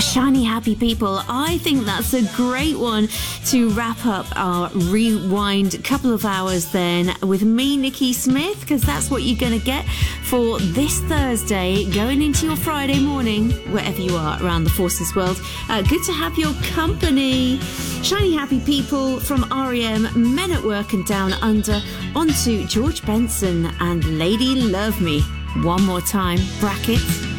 Shiny happy people, I think that's a great one to wrap up our rewind couple of hours then with me, Nikki Smith, because that's what you're going to get for this Thursday going into your Friday morning, wherever you are around the Forces world. Good to have your company. Shiny happy people from R.E.M., Men at Work and Down Under, onto George Benson and Lady Love Me. One more time, brackets.